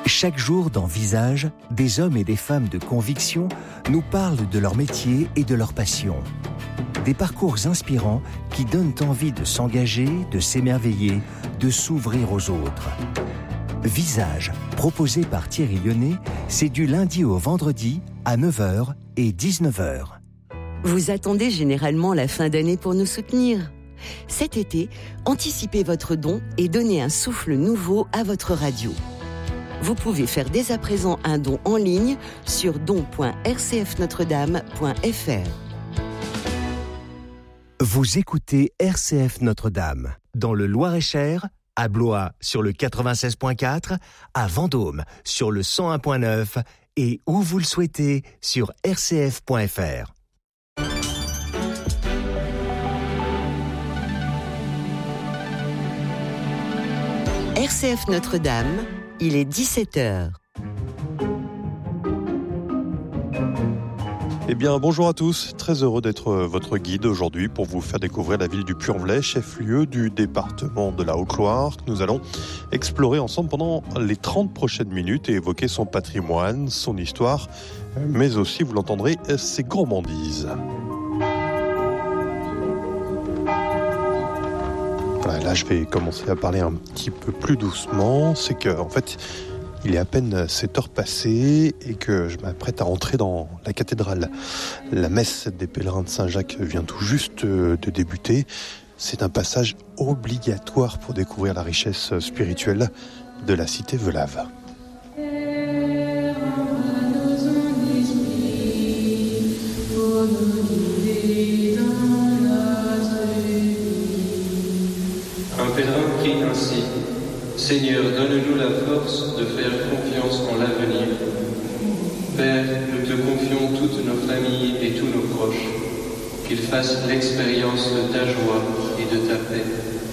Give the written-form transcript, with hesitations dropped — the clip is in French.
Chaque jour dans Visage, des hommes et des femmes de conviction nous parlent de leur métier et de leur passion. Des parcours inspirants qui donnent envie de s'engager, de s'émerveiller, de s'ouvrir aux autres. Visage, proposé par Thierry Lyonnais, c'est du lundi au vendredi à 9h et 19h. Vous attendez généralement la fin d'année pour nous soutenir. Cet été, anticipez votre don et donnez un souffle nouveau à votre radio. Vous pouvez faire dès à présent un don en ligne sur don.rcfnotredame.fr. Vous écoutez RCF Notre-Dame, dans le Loir-et-Cher, à Blois sur le 96.4, à Vendôme sur le 101.9 et où vous le souhaitez sur rcf.fr. RCF Notre-Dame, il est 17h. Eh bien, bonjour à tous. Très heureux d'être votre guide aujourd'hui pour vous faire découvrir la ville du Puy-en-Velay, chef-lieu du département de la Haute-Loire. Nous allons explorer ensemble pendant les 30 prochaines minutes et évoquer son patrimoine, son histoire, mais aussi, vous l'entendrez, ses gourmandises. Voilà, là, je vais commencer à parler un petit peu plus doucement. C'est que, en fait, il est à peine 7h passées et que je m'apprête à entrer dans la cathédrale. La messe des pèlerins de Saint-Jacques vient tout juste de débuter. C'est un passage obligatoire pour découvrir la richesse spirituelle de la cité Velave. Un pèlerin prie ainsi: Seigneur, donne-nous la force de faire confiance en l'avenir. Père, nous te confions toutes nos familles et tous nos proches, qu'ils fassent l'expérience de ta joie et de ta paix.